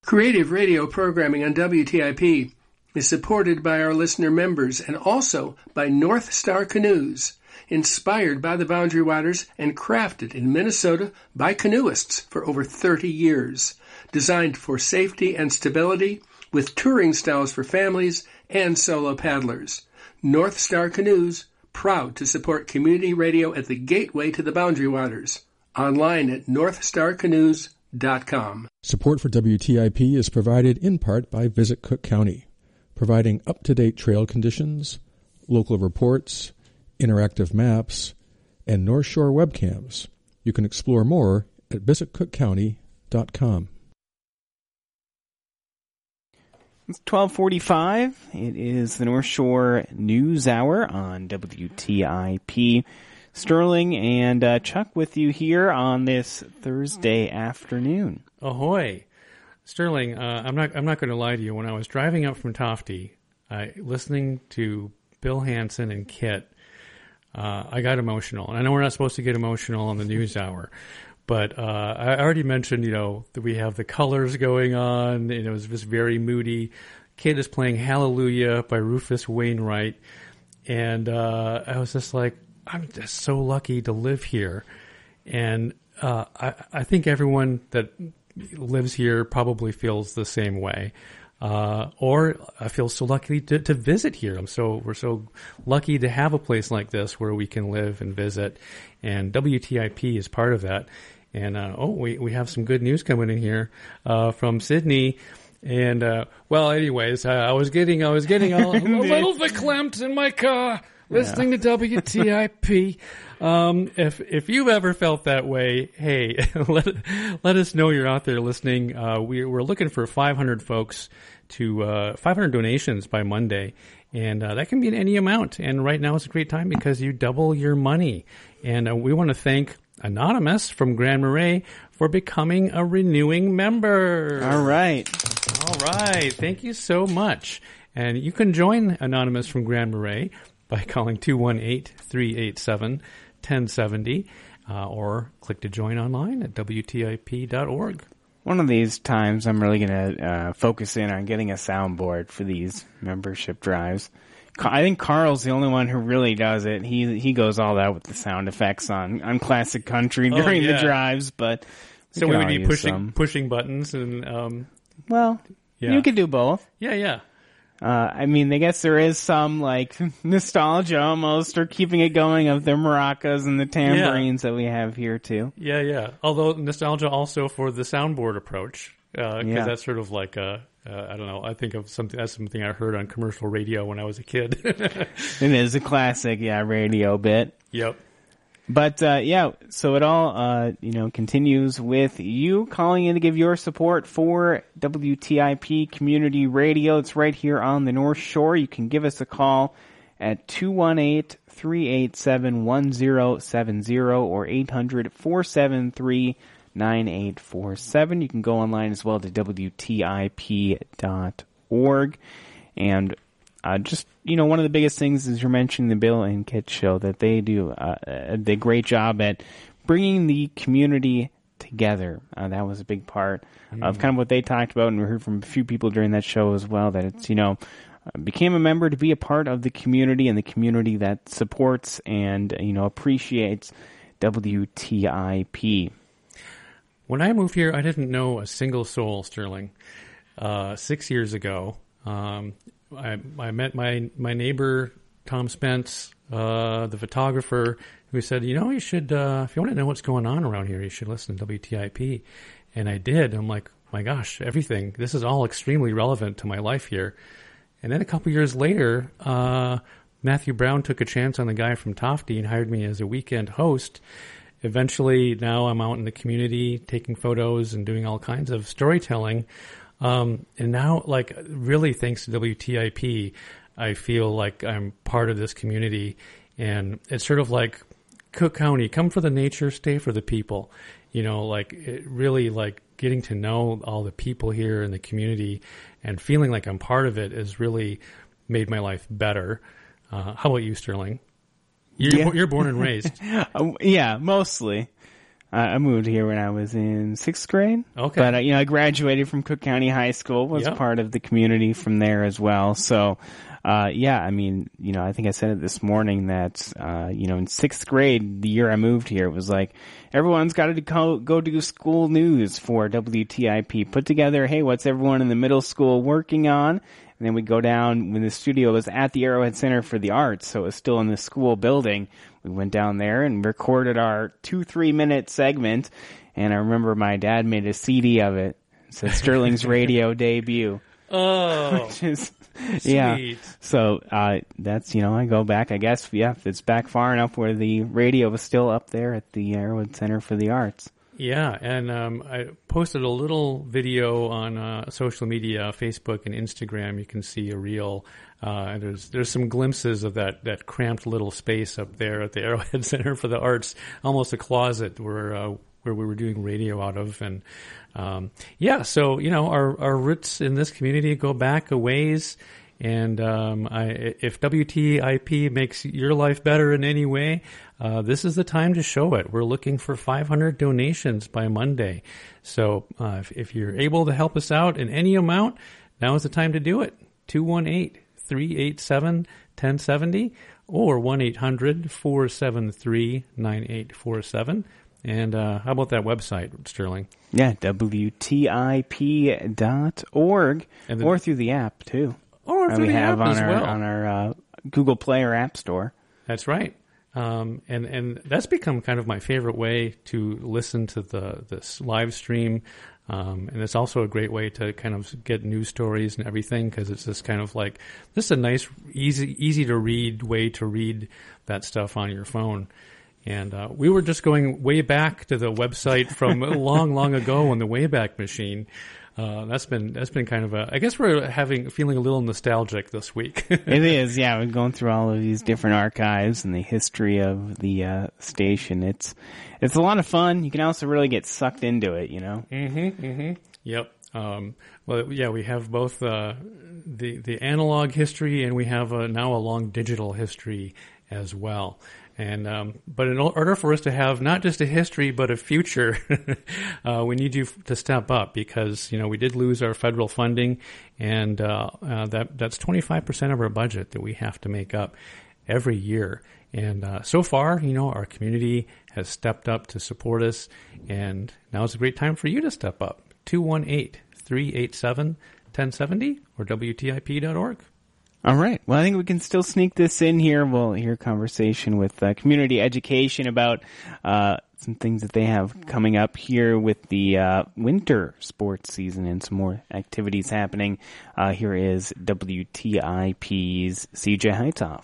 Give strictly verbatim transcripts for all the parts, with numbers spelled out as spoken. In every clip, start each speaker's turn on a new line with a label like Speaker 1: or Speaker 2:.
Speaker 1: Creative radio programming on W T I P is supported by our listener members and also by North Star Canoes, inspired by the Boundary Waters and crafted in Minnesota by canoeists for over thirty years, designed for safety and stability with touring styles for families and solo paddlers. North Star Canoes, proud to support community radio at the gateway to the Boundary Waters. Online at north star canoes dot com.
Speaker 2: Support for W T I P is provided in part by Visit Cook County, providing up-to-date trail conditions, local reports, interactive maps, and North Shore webcams. You can explore more at visit cook county dot com.
Speaker 3: It's twelve forty-five. It is the North Shore News Hour on W T I P. Sterling and uh, Chuck with you here on this Thursday afternoon.
Speaker 4: Ahoy. Sterling, uh, I'm not I'm not going to lie to you. When I was driving up from Tofty, uh, listening to Bill Hansen and Kit, uh, I got emotional. And I know we're not supposed to get emotional on the News Hour, but uh, I already mentioned, you know, that we have the colors going on, and it was just very moody. Kit is playing Hallelujah by Rufus Wainwright, and uh, I was just like, I'm just so lucky to live here. And uh, I, I think everyone that lives here probably feels the same way. Uh, or I feel so lucky to, to visit here. I'm so, we're so lucky to have a place like this where we can live and visit. And W T I P is part of that. And, uh, oh, we, we have some good news coming in here, uh, from Sydney. And, uh, well, anyways, uh, I was getting, I was getting a, a little verklempt in my car. Listening yeah. to W T I P. Um, if if you've ever felt that way, hey, let let us know you're out there listening. Uh, we, we're looking for five hundred folks to uh, five hundred donations by Monday, and uh, that can be in any amount. And right now is a great time because you double your money. And uh, we want to thank Anonymous from Grand Marais for becoming a renewing member.
Speaker 3: All right.
Speaker 4: All right. Thank you so much. And you can join Anonymous from Grand Marais by calling two one eight, three eight seven, one oh seven oh uh, or click to join online at W T I P dot org.
Speaker 3: One of these times I'm really going to uh, focus in on getting a soundboard for these membership drives. I think Carl's the only one who really does it. He he goes all out with the sound effects on, on classic country during oh, yeah. the drives, but
Speaker 4: so we would be pushing some. pushing buttons and um
Speaker 3: well, yeah. you could do both.
Speaker 4: Yeah, yeah.
Speaker 3: Uh, I mean, I guess there is some, like, nostalgia almost, or keeping it going of the maracas and the tambourines yeah. that we have here, too.
Speaker 4: Yeah, yeah. Although nostalgia also for the soundboard approach, because uh, yeah. that's sort of like a, uh, I don't know, I think of something, that's something I heard on commercial radio when I was a kid.
Speaker 3: It is a classic, yeah, radio bit.
Speaker 4: Yep.
Speaker 3: But, uh, yeah, so it all, uh, you know, continues with you calling in to give your support for W T I P Community Radio. It's right here on the North Shore. You can give us a call at two one eight, three eight seven, one oh seven oh or eight hundred, four seven three, nine eight four seven. You can go online as well to W T I P dot org. And Uh, just, you know, one of the biggest things is you're mentioning the Bill and Kit show, that they do uh, a, a great job at bringing the community together. Uh, that was a big part mm. of kind of what they talked about, and we heard from a few people during that show as well, that it's, you know, uh, became a member to be a part of the community, and the community that supports and, you know, appreciates W T I P.
Speaker 4: When I moved here, I didn't know a single soul, Sterling. Uh, six years ago, um, I, I met my, my neighbor, Tom Spence, uh, the photographer, who said, you know, you should, uh, if you want to know what's going on around here, you should listen to W T I P. And I did. I'm like, my gosh, everything. This is all extremely relevant to my life here. And then a couple years later, uh, Matthew Brown took a chance on the guy from Tofty and hired me as a weekend host. Eventually, now I'm out in the community taking photos and doing all kinds of storytelling. Um, and now, like, really thanks to W T I P, I feel like I'm part of this community. And it's sort of like Cook County, come for the nature, stay for the people. You know, like, it really, like, getting to know all the people here in the community and feeling like I'm part of it has really made my life better. Uh, how about you, Sterling? You're,
Speaker 3: yeah.
Speaker 4: you're born and raised.
Speaker 3: uh, yeah, mostly. I moved here when I was in sixth grade.
Speaker 4: Okay.
Speaker 3: But, uh, you know, I graduated from Cook County High School, was
Speaker 4: Yep.
Speaker 3: part of the community from there as well. So, uh, yeah, I mean, you know, I think I said it this morning that, uh, you know, in sixth grade, the year I moved here, it was like, everyone's got to go, go do school news for W T I P. Put together, hey, what's everyone in the middle school working on? And then we go down when the studio was at the Arrowhead Center for the Arts, so it was still in the school building. We went down there and recorded our two, three minute segment. And I remember my dad made a C D of it. It said Sterling's radio debut.
Speaker 4: Oh,
Speaker 3: Which is,
Speaker 4: sweet.
Speaker 3: yeah. So, uh, that's, you know, I go back, I guess, yeah, if it's back far enough where the radio was still up there at the Arrowhead Center for the Arts.
Speaker 4: Yeah, and um, I posted a little video on uh, social media, Facebook and Instagram. You can see a reel. Uh, there's there's some glimpses of that, that cramped little space up there at the Arrowhead Center for the Arts, almost a closet where uh, where we were doing radio out of. And um, yeah, so you know our our roots in this community go back a ways. And um, I, if W T I P makes your life better in any way, uh, this is the time to show it. We're looking for five hundred donations by Monday. So uh, if, if you're able to help us out in any amount, now is the time to do it. two one eight, three eight seven, one oh seven oh or one eight hundred, four seven three, nine eight four seven. And uh, how about that website, Sterling?
Speaker 3: Yeah, W T I P dot org,
Speaker 4: And the-
Speaker 3: or through the app, too.
Speaker 4: Or
Speaker 3: Uh,
Speaker 4: through
Speaker 3: we
Speaker 4: the
Speaker 3: have
Speaker 4: app
Speaker 3: on
Speaker 4: as
Speaker 3: our
Speaker 4: well.
Speaker 3: on our uh, Google Play or App Store.
Speaker 4: That's right. Um, and, and that's become kind of my favorite way to listen to the this live stream. Um, and it's also a great way to kind of get news stories and everything because it's just kind of like, this is a nice, easy, easy to read way to read that stuff on your phone. And uh, we were just going way back to the website from long, long ago on the Wayback Machine. Uh, that's been that's been kind of a. I guess we're having feeling a little nostalgic this week.
Speaker 3: It is, yeah. We're going through all of these different archives and the history of the uh, station. It's it's a lot of fun. You can also really get sucked into it, you know.
Speaker 4: Mm-hmm. Mm-hmm. Yep. Um, well, yeah, we have both uh, the the analog history and we have uh, now a long digital history as well. And um, but in order for us to have not just a history but a future, uh, we need you to step up because you know we did lose our federal funding, and uh, uh, that that's twenty-five percent of our budget that we have to make up every year. And uh, so far, you know, our community has stepped up to support us, and now is a great time for you to step up. two one eight, three eight seven, one oh seven oh or W T I P dot org.
Speaker 3: All right. Well, I think we can still sneak this in here. We'll hear a conversation with uh, community education about uh, some things that they have coming up here with the uh, winter sports season and some more activities happening. Uh, here is W T I P's C J Heithoff.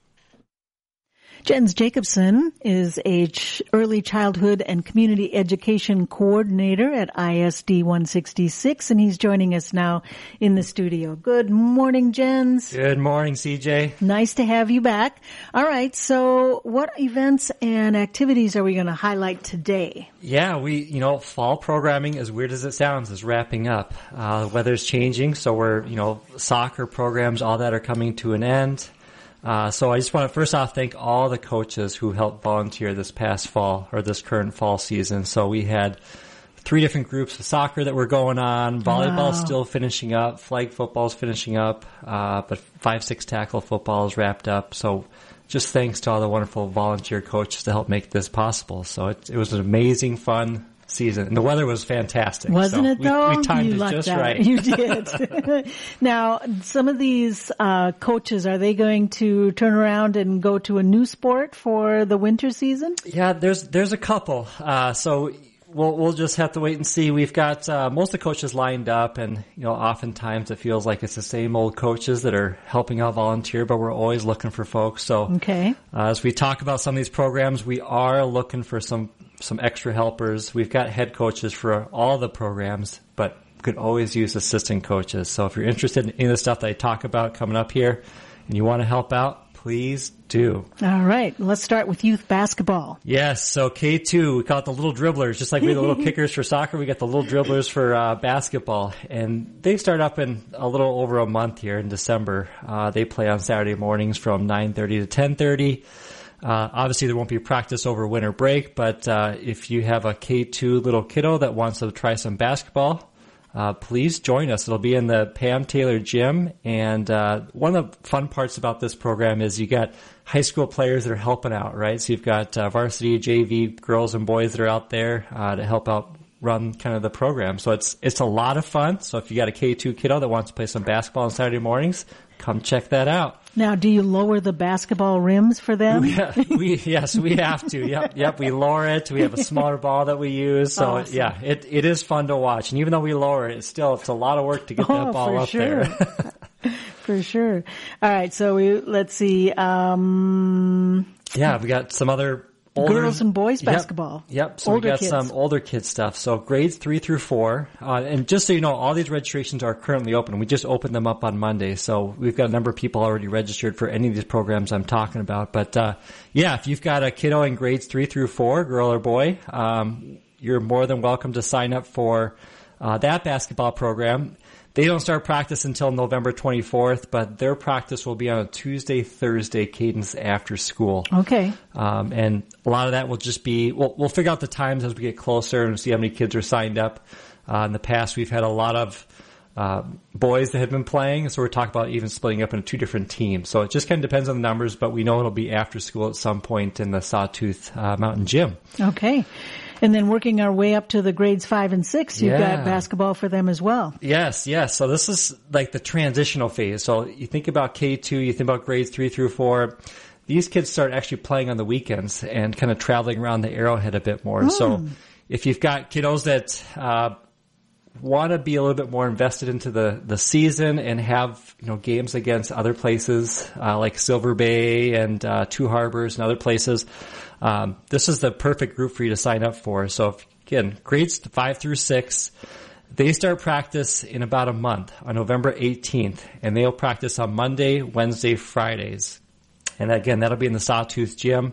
Speaker 5: Jens Jacobson is a ch- early childhood and community education coordinator at I S D one sixty-six, and he's joining us now in the studio. Good morning, Jens.
Speaker 6: Good morning, C J.
Speaker 5: Nice to have you back. All right, so what events and activities are we going to highlight today?
Speaker 6: Yeah, we, you know, fall programming, as weird as it sounds, is wrapping up. Uh, the weather's changing, so we're, you know, soccer programs, all that are coming to an end. Uh, so I just want to first off thank all the coaches who helped volunteer this past fall or this current fall season. So we had three different groups of soccer that were going on. Volleyball's
Speaker 5: Wow.
Speaker 6: still finishing up. Flag football's finishing up. Uh, but five, six tackle football is wrapped up. So just thanks to all the wonderful volunteer coaches to help make this possible. So it, it was an amazing, fun season. And the weather was fantastic.
Speaker 5: Wasn't
Speaker 6: so
Speaker 5: it
Speaker 6: we,
Speaker 5: though?
Speaker 6: We timed
Speaker 5: you
Speaker 6: it
Speaker 5: lucked
Speaker 6: just
Speaker 5: out.
Speaker 6: right.
Speaker 5: You did. Now, some of these uh, coaches, are they going to turn around and go to a new sport for the winter season?
Speaker 6: Yeah, there's there's a couple. Uh, so we'll we'll just have to wait and see. We've got uh, most of the coaches lined up, and you know, oftentimes it feels like it's the same old coaches that are helping out volunteer, but we're always looking for folks. So
Speaker 5: Okay.
Speaker 6: uh, as we talk about some of these programs, we are looking for some some extra helpers. We've got head coaches for all the programs, but could always use assistant coaches. So if you're interested in any of the stuff that I talk about coming up here, and you want to help out, please do.
Speaker 5: All right. Let's start with youth basketball.
Speaker 6: Yes, so K two, we call it the little dribblers. Just like we have the little kickers for soccer, we got the little dribblers for uh, basketball. And they start up in a little over a month here in December. Uh, they play on Saturday mornings from nine thirty to ten thirty. Uh, obviously, there won't be practice over winter break, but uh, if you have a K two little kiddo that wants to try some basketball, uh, please join us. It'll be in the Pam Taylor Gym, and uh, one of the fun parts about this program is you got high school players that are helping out, right? So you've got uh, varsity, J V, girls and boys that are out there uh, to help out run kind of the program. So it's it's a lot of fun. So if you got a K two kiddo that wants to play some basketball on Saturday mornings, come check that out.
Speaker 5: Now, do you lower the basketball rims for them?
Speaker 6: Yeah, we, yes, we have to. Yep, yep. We lower it. We have a smaller ball that we use. So
Speaker 5: awesome.
Speaker 6: yeah, it it is fun to watch. And even though we lower it, it's still it's a lot of work to get
Speaker 5: oh,
Speaker 6: that ball
Speaker 5: for
Speaker 6: up
Speaker 5: sure.
Speaker 6: there.
Speaker 5: For sure. All right. So we let's see. Um,
Speaker 6: yeah, we got some other. Older,
Speaker 5: girls and boys
Speaker 6: yep,
Speaker 5: basketball.
Speaker 6: Yep. So
Speaker 5: older
Speaker 6: we got
Speaker 5: kids.
Speaker 6: some older kid stuff. So grades three through four. Uh, and just so you know, all these registrations are currently open. We just opened them up on Monday. So we've got a number of people already registered for any of these programs I'm talking about. But, uh, yeah, if you've got a kiddo in grades three through four, girl or boy, um, you're more than welcome to sign up for, uh, that basketball program. They don't start practice until November twenty-fourth, but their practice will be on a Tuesday, Thursday cadence after school.
Speaker 5: Okay.
Speaker 6: Um, and a lot of that will just be, we'll, we'll figure out the times as we get closer and see how many kids are signed up. Uh, in the past, we've had a lot of uh, boys that have been playing, so we're talking about even splitting up into two different teams. So it just kind of depends on the numbers, but we know it'll be after school at some point in the Sawtooth uh, Mountain Gym.
Speaker 5: Okay. And then working our way up to the grades five and six, you've
Speaker 6: Yeah.
Speaker 5: got basketball for them as well.
Speaker 6: Yes, yes. So this is like the transitional phase. So you think about K two, you think about grades three through four. These kids start actually playing on the weekends and kind of traveling around the Arrowhead a bit more. Mm. So if you've got kiddos that uh, want to be a little bit more invested into the, the season and have, you know, games against other places uh, like Silver Bay and uh, Two Harbors and other places, Um, this is the perfect group for you to sign up for. So if, again, grades five through six, they start practice in about a month on November eighteenth, and they'll practice on Monday, Wednesday, Fridays. And again, that'll be in the Sawtooth Gym.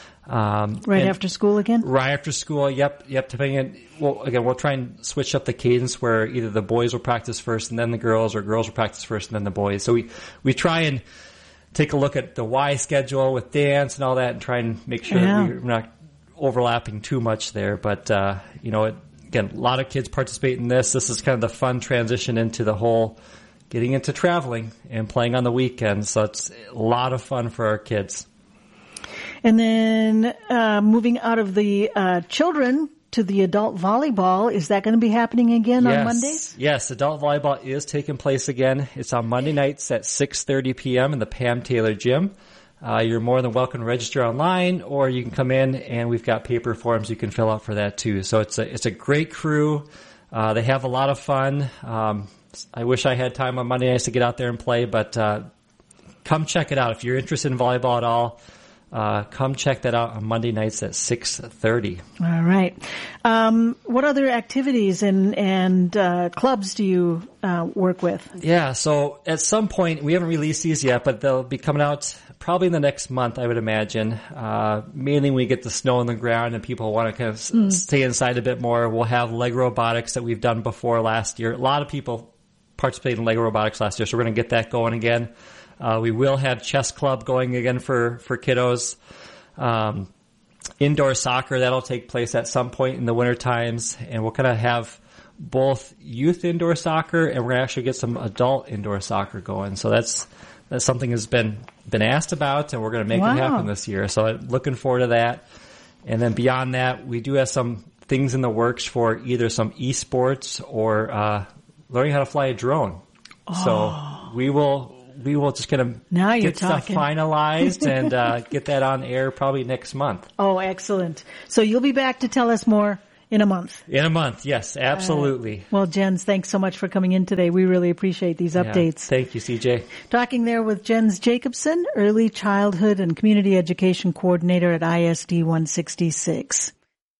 Speaker 6: Um,
Speaker 5: right after school again?
Speaker 6: Right after school. Yep. Yep. Depending on, well, again, we'll try and switch up the cadence where either the boys will practice first and then the girls, or girls will practice first and then the boys. So we, we try and take a look at the Y schedule with dance and all that and try and make sure
Speaker 5: yeah.
Speaker 6: that we're not overlapping too much there. But, uh, you know, it, again, a lot of kids participate in this. This is kind of the fun transition into the whole getting into traveling and playing on the weekends. So it's a lot of fun for our kids.
Speaker 5: And then uh, moving out of the uh, children to the adult volleyball, is that going to be happening again
Speaker 6: yes.
Speaker 5: on Mondays?
Speaker 6: Yes, adult volleyball is taking place again. It's on Monday nights at six thirty p.m. in the Pam Taylor Gym. Uh, you're more than welcome to register online, or you can come in and we've got paper forms you can fill out for that too. So it's a it's a great crew. Uh, they have a lot of fun. Um, I wish I had time on Monday nights to get out there and play, but uh, come check it out if you're interested in volleyball at all. Uh, come check that out on Monday nights at six thirty.
Speaker 5: All right. Um, what other activities and, and, uh, clubs do you, uh, work with?
Speaker 6: Yeah. So at some point, we haven't released these yet, but they'll be coming out probably in the next month, I would imagine. Uh, mainly when we get the snow on the ground and people want to kind of mm. stay inside a bit more. We'll have leg robotics that we've done before last year. A lot of people participated in leg robotics last year, so we're going to get that going again. Uh, we will have chess club going again for, for kiddos. Um, indoor soccer, that'll take place at some point in the winter times. And we'll kind of have both youth indoor soccer and we're going to actually get some adult indoor soccer going. So that's, that's something that's been, been asked about and we're going to make
Speaker 5: wow.
Speaker 6: it happen this year. So I'm looking forward to that. And then beyond that, we do have some things in the works for either some esports or, uh, learning how to fly a drone.
Speaker 5: Oh.
Speaker 6: So we will, We will just kind of
Speaker 5: now you're
Speaker 6: get stuff
Speaker 5: talking.
Speaker 6: finalized and uh, get that on air probably next month.
Speaker 5: Oh, excellent. So you'll be back to tell us more in a month.
Speaker 6: In a month, yes, absolutely.
Speaker 5: Uh, well, Jens, thanks so much for coming in today. We really appreciate these updates.
Speaker 6: Yeah, thank you, C J.
Speaker 5: Talking there with Jens Jacobson, Early Childhood and Community Education Coordinator at I S D one sixty-six.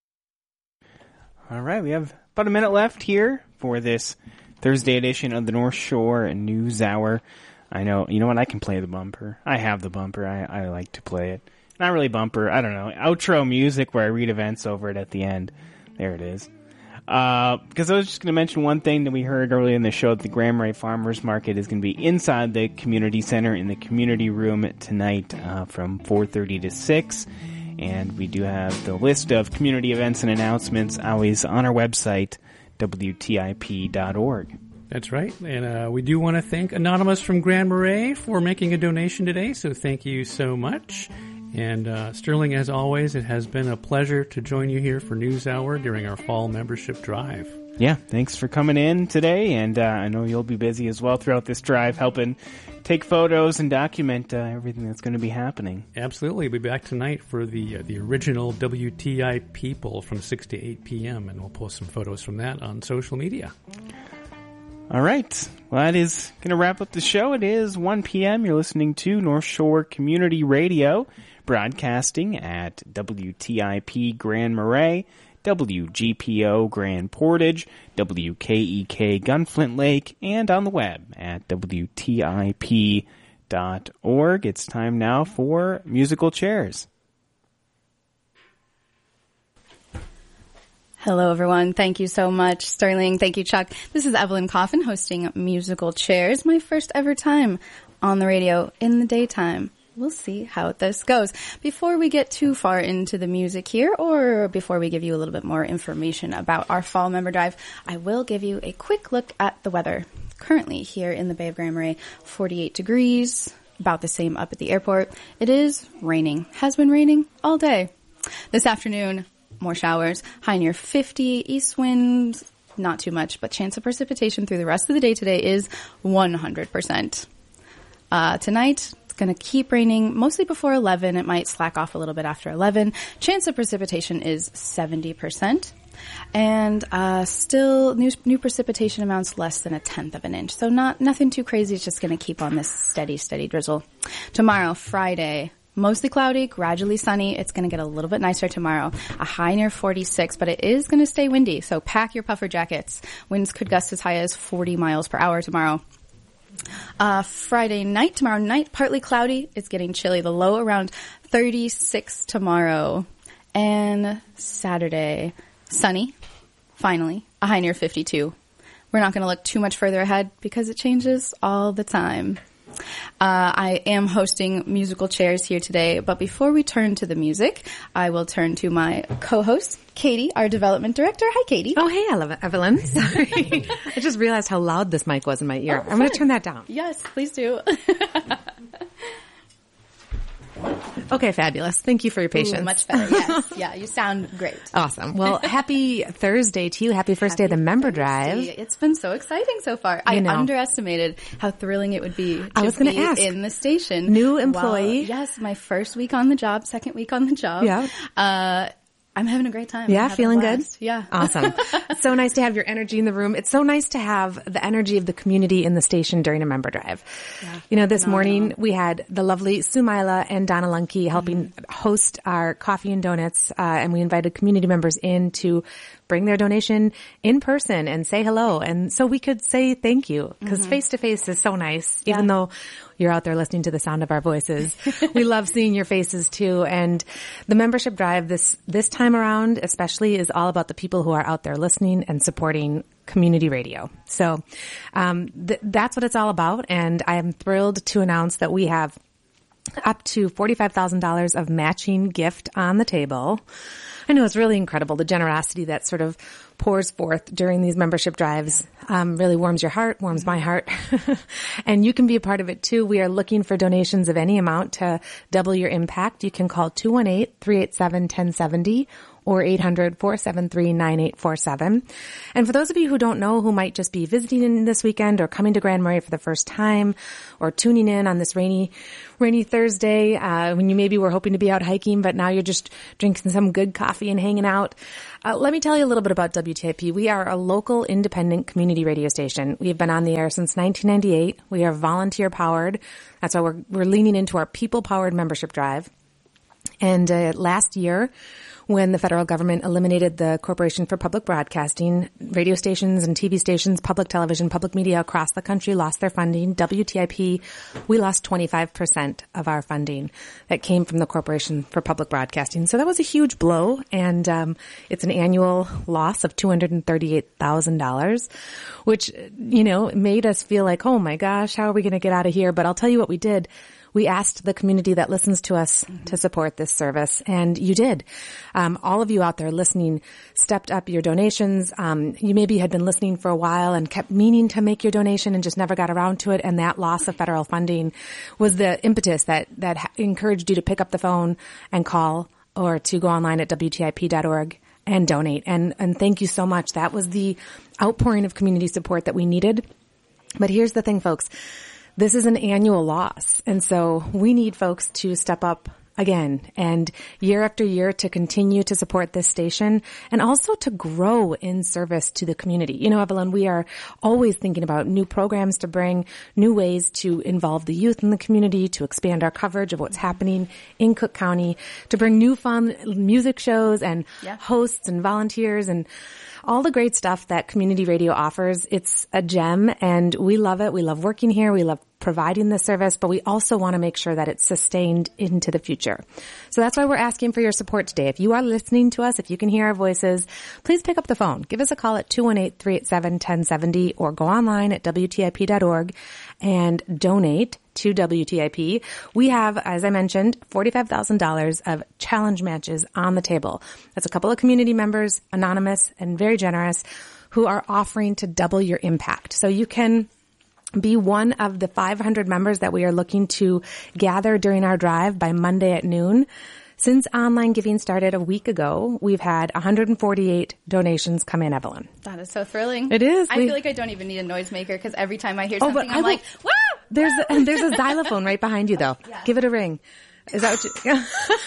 Speaker 3: All right, we have about a minute left here for this Thursday edition of the North Shore News Hour. I know, you know what, I can play the bumper. I have the bumper. I, I like to play it. Not really bumper, I don't know. Outro music where I read events over it at the end. There it is. Uh, because I was just going to mention one thing that we heard earlier in the show, that the Grand Marais Farmers Market is going to be inside the community center in the community room tonight uh, from four thirty to six. And we do have the list of community events and announcements always on our website, W T I P dot org.
Speaker 4: That's right. And uh, we do want to thank Anonymous from Grand Marais for making a donation today, so thank you so much. And uh, Sterling, as always, it has been a pleasure to join you here for News Hour during our fall membership drive.
Speaker 3: Yeah, thanks for coming in today, and uh, I know you'll be busy as well throughout this drive, helping take photos and document uh, everything that's going to be happening.
Speaker 4: Absolutely. We'll be back tonight for the uh, the original W T I P poll from six to eight p.m., and we'll post some photos from that on social media.
Speaker 3: All right. Well, that is going to wrap up the show. It is one p.m. You're listening to North Shore Community Radio, broadcasting at W T I P Grand Marais, W G P O Grand Portage, W K E K Gunflint Lake, and on the web at W T I P dot org. It's time now for Musical Chairs.
Speaker 7: Hello, everyone. Thank you so much, Sterling. Thank you, Chuck. This is Evelyn Coffin hosting Musical Chairs, my first ever time on the radio in the daytime. We'll see how this goes. Before we get too far into the music here, or before we give you a little bit more information about our fall member drive, I will give you a quick look at the weather. Currently here in the Bay of Grand Marais, forty-eight degrees, about the same up at the airport. It is raining. Has been raining all day. This afternoon, more showers, high near fifty, east winds, not too much, but chance of precipitation through the rest of the day today is one hundred percent. Uh, tonight, it's going to keep raining mostly before eleven. It might slack off a little bit after eleven. Chance of precipitation is seventy percent. And uh, still, new, new precipitation amounts less than a tenth of an inch. So not nothing too crazy. It's just going to keep on this steady, steady drizzle. Tomorrow, Friday, mostly cloudy, gradually sunny. It's going to get a little bit nicer tomorrow. A high near forty-six, but it is going to stay windy. So pack your puffer jackets. Winds could gust as high as forty miles per hour tomorrow. Uh, Friday night, tomorrow night, partly cloudy. It's getting chilly. The low around thirty-six tomorrow. And Saturday, sunny, finally, a high near fifty-two. We're not going to look too much further ahead because it changes all the time. Uh, I am hosting Musical Chairs here today, but before we turn to the music, I will turn to my co-host, Katie, our development director. Hi, Katie.
Speaker 8: Oh, hey, Evelyn. Sorry. I just realized how loud this mic was in my ear. Oh, I'm going to turn that down.
Speaker 7: Yes, please do.
Speaker 8: Okay, fabulous. Thank you for your patience.
Speaker 7: Ooh, much better, yes. Yeah, you sound great.
Speaker 8: Awesome. Well, happy Thursday to you. Happy first happy day of the member drive.
Speaker 7: It's been so exciting so far. I, I underestimated how thrilling it would be to
Speaker 8: I was
Speaker 7: be
Speaker 8: gonna ask.
Speaker 7: in the station.
Speaker 8: New employee.
Speaker 7: Wow. Yes, my first week on the job, second week on the job.
Speaker 8: Yeah.
Speaker 7: Uh, I'm having a great time.
Speaker 8: Yeah, feeling good?
Speaker 7: Yeah.
Speaker 8: Awesome. It's so nice to have your energy in the room. It's so nice to have the energy of the community in the station during a member drive. Yeah, you know, this phenomenal. morning we had the lovely Sumaila and Donna Lunke helping mm-hmm. host our coffee and donuts, uh, and we invited community members in to bring their donation in person and say hello. And so we could say thank you, because face to face is so nice, yeah. even though you're out there listening to the sound of our voices. We love seeing your faces too. And the membership drive this, this time around especially is all about the people who are out there listening and supporting community radio. So, um, th- that's what it's all about. And I am thrilled to announce that we have up to forty-five thousand dollars of matching gift on the table. I know it's really incredible. The generosity that sort of pours forth during these membership drives um, really warms your heart, warms my heart. And you can be a part of it too. We are looking for donations of any amount to double your impact. You can call two one eight, three eight seven, one zero seven zero or eight hundred, four seven three, nine eight four seven. And for those of you who don't know, who might just be visiting in this weekend or coming to Grand Marais for the first time or tuning in on this rainy, rainy Thursday, uh, when you maybe were hoping to be out hiking, but now you're just drinking some good coffee and hanging out. Uh, let me tell you a little bit about W T I P. We are a local independent community radio station. We've been on the air since nineteen ninety-eight. We are volunteer powered. That's why we're, we're leaning into our people powered membership drive. And uh, last year, when the federal government eliminated the Corporation for Public Broadcasting, radio stations and T V stations, public television, public media across the country lost their funding. W T I P, we lost twenty-five percent of our funding that came from the Corporation for Public Broadcasting. So that was a huge blow, and um, it's an annual loss of two hundred thirty-eight thousand dollars, which, you know, made us feel like, oh my gosh, how are we going to get out of here? But I'll tell you what we did. We asked the community that listens to us mm-hmm. to support this service, and you did. Um, all of you out there listening stepped up your donations. Um, you maybe had been listening for a while and kept meaning to make your donation and just never got around to it, and that loss of federal funding was the impetus that, that ha- encouraged you to pick up the phone and call, or to go online at W T I P dot org and donate. And, and thank you so much. That was the outpouring of community support that we needed. But here's the thing, folks. This is an annual loss, and so we need folks to step up again and year after year to continue to support this station and also to grow in service to the community. You know, Evelyn, we are always thinking about new programs to bring, new ways to involve the youth in the community, to expand our coverage of what's happening in Cook County, to bring new fun music shows and yeah. hosts and volunteers and all the great stuff that community radio offers. It's a gem, and we love it. We love working here. We love providing this service, but we also want to make sure that it's sustained into the future. So that's why we're asking for your support today. If you are listening to us, if you can hear our voices, please pick up the phone. Give us a call at two one eight, three eight seven, one zero seven zero or go online at W T I P dot org and donate to W T I P. We have, as I mentioned, forty-five thousand dollars of challenge matches on the table. That's a couple of community members, anonymous and very generous, who are offering to double your impact. So you can be one of the five hundred members that we are looking to gather during our drive by Monday at noon. Since online giving started a week ago, we've had one hundred forty-eight donations come in, Evelyn.
Speaker 7: That is so thrilling.
Speaker 8: It is.
Speaker 7: I
Speaker 8: we,
Speaker 7: feel like I don't even need a noisemaker because every time I hear
Speaker 8: oh,
Speaker 7: something, I'm
Speaker 8: will,
Speaker 7: like, woo!
Speaker 8: There's a, and there's a xylophone right behind you, though.
Speaker 7: Yeah.
Speaker 8: Give it a ring. Is that what you...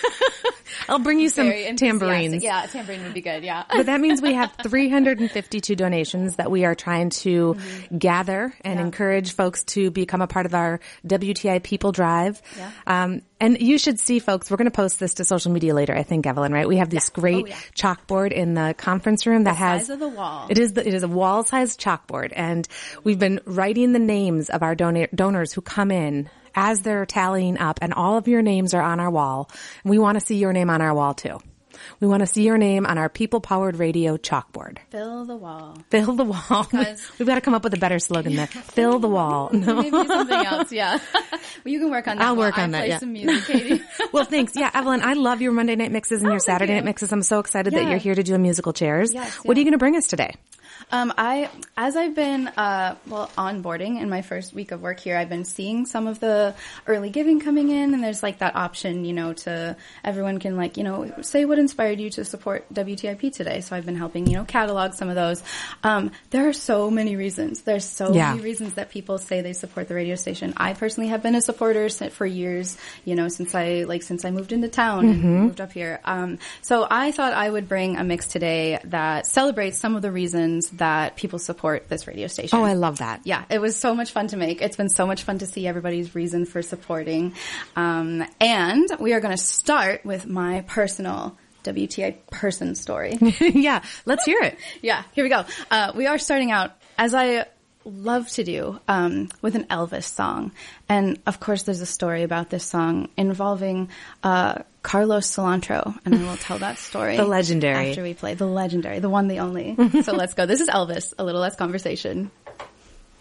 Speaker 8: I'll bring you some tambourines.
Speaker 7: Yeah, a tambourine would be good, yeah.
Speaker 8: But that means we have three hundred fifty-two donations that we are trying to mm-hmm. gather and yeah. encourage folks to become a part of our W T I People Drive. Yeah. Um, and you should see, folks, we're going to post this to social media later, I think, Evelyn, right? We have this yeah. great oh, yeah. chalkboard in the conference room that
Speaker 7: the
Speaker 8: has...
Speaker 7: size of the wall.
Speaker 8: It is, the, it is a wall-sized chalkboard, and we've been writing the names of our donor, donors who come in as they're tallying up, and all of your names are on our wall. And we want to see your name on our wall, too. We want to see your name on our People-Powered Radio chalkboard.
Speaker 7: Fill the wall.
Speaker 8: Fill the wall. We've got to come up with a better slogan there. Fill the wall. No.
Speaker 7: Maybe something else, yeah. Well, you can work on that.
Speaker 8: I'll work on
Speaker 7: I
Speaker 8: that,
Speaker 7: play
Speaker 8: yeah.
Speaker 7: some music, Katie.
Speaker 8: Well, thanks. Yeah, Evelyn, I love your Monday night mixes and
Speaker 7: oh,
Speaker 8: your Saturday
Speaker 7: you.
Speaker 8: night mixes. I'm so excited
Speaker 7: yeah.
Speaker 8: that you're here to do a musical chairs.
Speaker 7: Yes,
Speaker 8: what
Speaker 7: yeah.
Speaker 8: are you going to bring us today?
Speaker 7: Um, I, as I've been, uh, well, onboarding in my first week of work here, I've been seeing some of the early giving coming in, and there's like that option, you know, to, everyone can like, you know, say what inspired you to support W T I P today. So I've been helping, you know, catalog some of those. Um, there are so many reasons. There's so yeah. many reasons that people say they support the radio station. I personally have been a supporter for years, you know, since I, like, since I moved into town mm-hmm. and moved up here. Um, so I thought I would bring a mix today that celebrates some of the reasons that people support this radio station.
Speaker 8: Oh, I love that.
Speaker 7: Yeah, it was so much fun to make. It's been so much fun to see everybody's reason for supporting. Um, and we are going to start with my personal W T I person story.
Speaker 8: Yeah, let's hear it.
Speaker 7: Yeah, here we go. Uh, we are starting out, as I love to do, um, with an Elvis song. And of course there's a story about this song involving, uh, Carlos Cilantro, and I will tell that story.
Speaker 8: The legendary.
Speaker 7: After we play. The legendary. The one, the only. So let's go. This is Elvis. A little less conversation.